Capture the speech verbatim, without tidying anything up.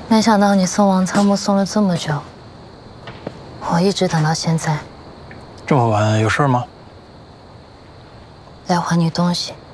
没想到你送王参谋送了这么久，我一直等到现在。 这么晚有事吗？ 来还你东西。